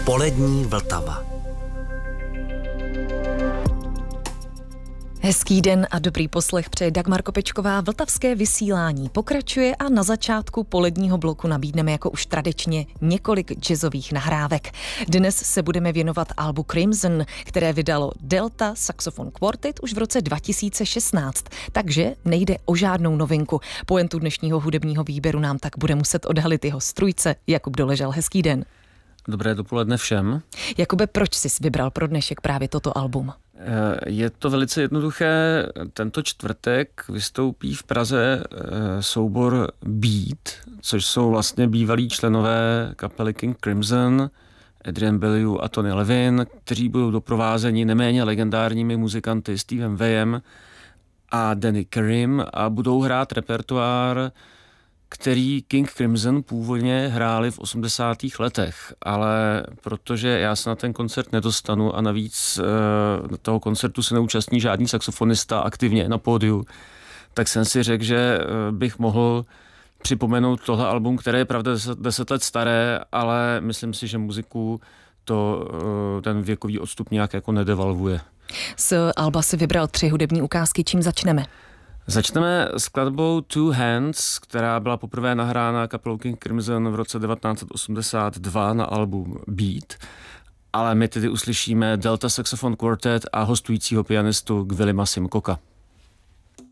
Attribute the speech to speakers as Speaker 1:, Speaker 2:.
Speaker 1: Polední Vltava.
Speaker 2: Hezký den a dobrý poslech přeje Dagmar Kopečková. Vltavské vysílání pokračuje a na začátku poledního bloku nabídneme jako už tradičně několik jazzových nahrávek. Dnes se budeme věnovat albu Crimson, které vydalo Delta Saxophone Quartet už v roce 2016, takže nejde o žádnou novinku. Pointu dnešního hudebního výběru nám tak bude muset odhalit jeho strůjce Jakub Doležal. Hezký den.
Speaker 3: Dobré dopoledne všem.
Speaker 2: Jakube, proč jsi vybral pro dnešek právě toto album?
Speaker 3: Je to velice jednoduché. Tento čtvrtek vystoupí v Praze soubor Beat, což jsou vlastně bývalí členové kapely King Crimson, Adrian Belew a Tony Levin, kteří budou doprovázeni neméně legendárními muzikanty Stevem Vayem a Danny Karim a budou hrát repertoár, který King Crimson původně hráli v 80. letech, ale protože já se na ten koncert nedostanu a navíc toho koncertu se neúčastní žádný saxofonista aktivně na pódiu, tak jsem si řekl, že bych mohl připomenout tohle album, které je pravda 10 let staré, ale myslím si, že muziku ten věkový odstup nějak jako nedevalvuje.
Speaker 2: Z alba si vybral 3 hudební ukázky, čím začneme?
Speaker 3: Začneme skladbou Two Hands, která byla poprvé nahrána kapelou King Crimson v roce 1982 na album Beat, ale my tedy uslyšíme Delta Saxophone Quartet a hostujícího pianistu Gwillima Simcocka.